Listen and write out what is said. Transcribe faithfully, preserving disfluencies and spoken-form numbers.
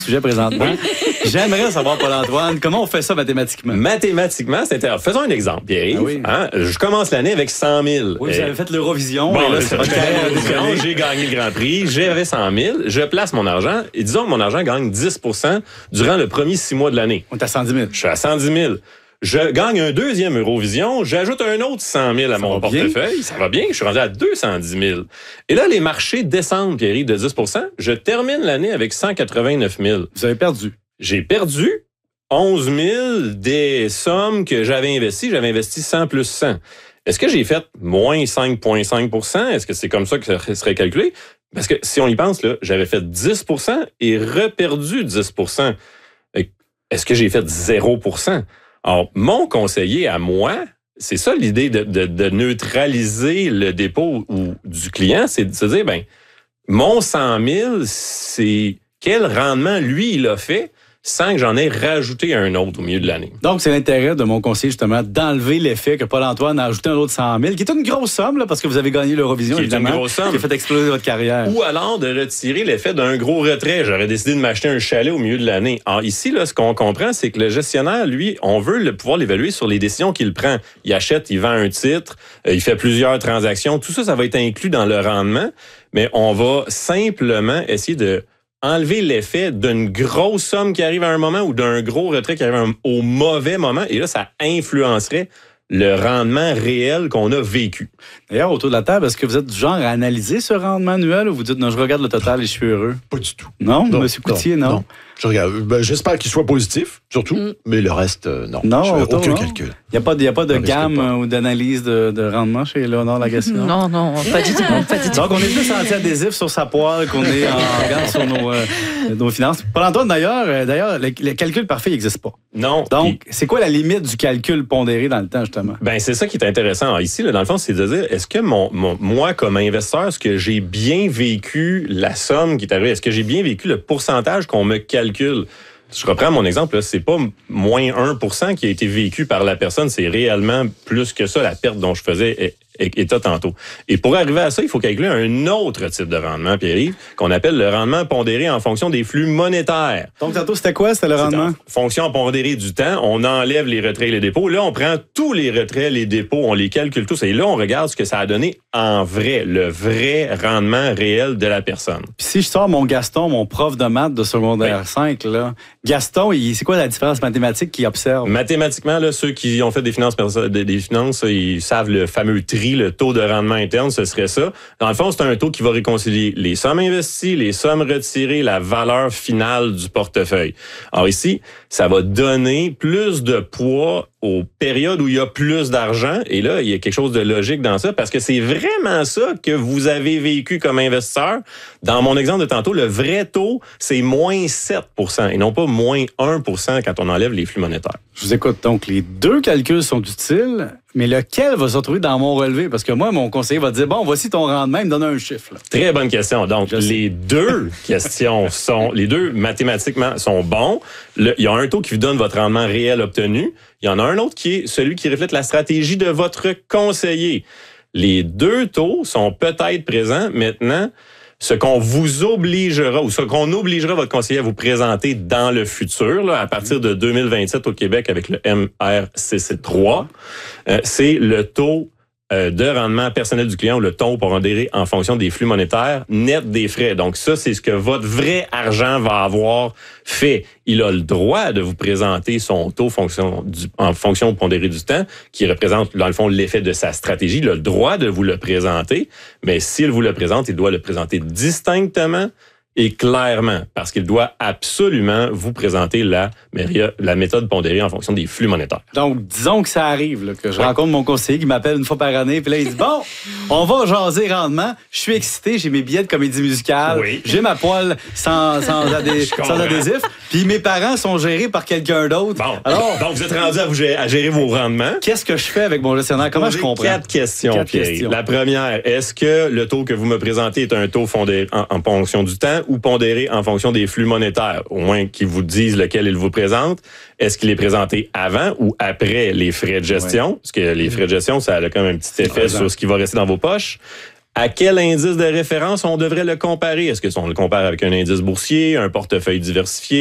sujet présentement. J'aimerais savoir, Paul-Antoine, comment on fait ça mathématiquement? Mathématiquement, c'est intéressant. Faisons un exemple, Pierre-Yves. Ah oui. Hein? Je commence l'année avec cent mille. Oui, vous Et... avez fait l'Eurovision. Bon, et là, là, c'est c'est votre carrière l'Eurovision, décollée. j'ai gagné le Grand Prix, j'avais cent mille, je place mon argent, et disons que mon argent gagne dix pour cent durant le premier six mois de l'année. On est à cent dix mille. Je suis à cent dix mille. Je gagne un deuxième Eurovision, j'ajoute un autre cent mille à Ça mon va bien. portefeuille. Ça va bien, je suis rendu à deux cent dix mille. Et là, les marchés descendent, Pierre-Yves, de dix pour cent. Je termine l'année avec cent quatre-vingt-neuf mille. Vous avez perdu. J'ai perdu onze mille des sommes que j'avais investies. J'avais investi cent plus cent. Est-ce que j'ai fait moins cinq virgule cinq pour cent? Est-ce que c'est comme ça que ça serait calculé? Parce que si on y pense, là, j'avais fait dix pour cent et reperdu dix pour cent. Est-ce que j'ai fait zéro pour cent? Alors, mon conseiller à moi, c'est ça l'idée de, de, de neutraliser le dépôt ou, du client, c'est de se dire, ben, mon cent mille, c'est quel rendement lui, il a fait sans que j'en ai rajouté un autre au milieu de l'année. Donc, c'est l'intérêt de mon conseiller, justement, d'enlever l'effet que Paul-Antoine a ajouté un autre cent mille, qui est une grosse somme, là, parce que vous avez gagné l'Eurovision, Qui est évidemment, une grosse somme. qui a fait exploser votre carrière. Ou alors de retirer l'effet d'un gros retrait. J'aurais décidé de m'acheter un chalet au milieu de l'année. Alors ici, là, ce qu'on comprend, c'est que le gestionnaire, lui, on veut le, pouvoir l'évaluer sur les décisions qu'il prend. Il achète, il vend un titre, euh, il fait plusieurs transactions. Tout ça, ça va être inclus dans le rendement, mais on va simplement essayer de enlever l'effet d'une grosse somme qui arrive à un moment ou d'un gros retrait qui arrive à un, au mauvais moment. Et là, ça influencerait le rendement réel qu'on a vécu. D'ailleurs, autour de la table, est-ce que vous êtes du genre à analyser ce rendement annuel ou vous dites, non, je regarde le total et je suis heureux? Pas du tout. Non, Non, M. Coutier, non? non. Je regarde. Ben, j'espère qu'il soit positif, surtout, mm. mais le reste, euh, non. Non, je fais autour, aucun non? calcul. Il n'y a pas de, y a pas de Non, gamme pas. ou d'analyse de, de rendement chez Léonard Lagacé? Non, non, pas du tout. Pas du tout. Donc, on est plus anti-adhésif sur sa poêle qu'on est en garde sur nos, euh, nos finances. Paul-Antoine, d'ailleurs, euh, d'ailleurs, le, le calcul parfait n'existe pas. Non. Donc, puis, c'est quoi la limite du calcul pondéré dans le temps, justement? Ben, c'est ça qui est intéressant. Alors, ici, là, dans le fond, c'est de dire, est-ce que mon, mon, moi, comme investisseur, est-ce que j'ai bien vécu la somme qui est arrivée? Est-ce que j'ai bien vécu le pourcentage qu'on me calcule? Je reprends mon exemple, là, c'est pas moins un pour cent qui a été vécu par la personne, c'est réellement plus que ça, la perte dont je faisais état tantôt. Et pour arriver à ça, il faut calculer un autre type de rendement, Pierre-Yves, qu'on appelle le rendement pondéré en fonction des flux monétaires. Donc, tantôt, c'était quoi? C'était le rendement? En fonction pondérée du temps, on enlève les retraits et les dépôts. Là, on prend tous les retraits, les dépôts, on les calcule tous. Et là, on regarde ce que ça a donné en vrai, le vrai rendement réel de la personne. Puis si je sors mon Gaston, mon prof de maths de secondaire oui. cinq, là, Gaston, il, c'est quoi la différence mathématique qu'il observe? Mathématiquement, là, ceux qui ont fait des finances, des, des finances, ils savent le fameux tri, le taux de rendement interne, ce serait ça. Dans le fond, c'est un taux qui va réconcilier les sommes investies, les sommes retirées, la valeur finale du portefeuille. Alors ici, ça va donner plus de poids aux périodes où il y a plus d'argent. Et là, il y a quelque chose de logique dans ça, parce que c'est vraiment ça que vous avez vécu comme investisseur. Dans mon exemple de tantôt, le vrai taux, c'est moins sept pour cent et non pas moins un pour cent quand on enlève les flux monétaires. Je vous écoute. Donc, les deux calculs sont utiles, mais lequel va se retrouver dans mon relevé? Parce que moi, mon conseiller va dire, bon, voici ton rendement, il me donne un chiffre. Là. Très bonne question. Donc, les deux questions sont, les deux mathématiquement sont bons. Le, il y a un taux qui vous donne votre rendement réel obtenu. Il y en a un autre qui est celui qui reflète la stratégie de votre conseiller. Les deux taux sont peut-être présents maintenant. Ce qu'on vous obligera ou ce qu'on obligera votre conseiller à vous présenter dans le futur, là, à partir de deux mille vingt-sept au Québec avec le M R C C trois, euh, c'est le taux euh, de rendement personnel du client ou le taux pondéré en fonction des flux monétaires net des frais. Donc ça, c'est ce que votre vrai argent va avoir fait. Il a le droit de vous présenter son taux fonction du, en fonction pondéré du temps, qui représente, dans le fond, l'effet de sa stratégie. Il a le droit de vous le présenter, mais s'il vous le présente, il doit le présenter distinctement et clairement, parce qu'il doit absolument vous présenter la, la méthode pondérée en fonction des flux monétaires. Donc, disons que ça arrive, là, que je oui. rencontre mon conseiller qui m'appelle une fois par année, puis là, il dit, bon, on va jaser rendement, je suis excité, j'ai mes billets de comédie musicale, oui. j'ai ma poêle sans, sans, adhé- sans adhésif, puis mes parents sont gérés par quelqu'un d'autre. Bon, alors, donc vous êtes rendu à, vous gérer, à gérer vos rendements. Qu'est-ce que je fais avec mon gestionnaire? Comment je comprends? Quatre questions, Quatre Pierre. questions. La première, est-ce que le taux que vous me présentez est un taux fondé en, en fonction du temps ou pondéré en fonction des flux monétaires? Au moins qu'ils vous disent lequel ils vous présentent. Est-ce qu'il est présenté avant ou après les frais de gestion? Ouais. Parce que les frais de gestion, ça a quand même un petit effet sur ce qui va rester dans vos poches. À quel indice de référence on devrait le comparer? Est-ce que si on le compare avec un indice boursier, un portefeuille diversifié?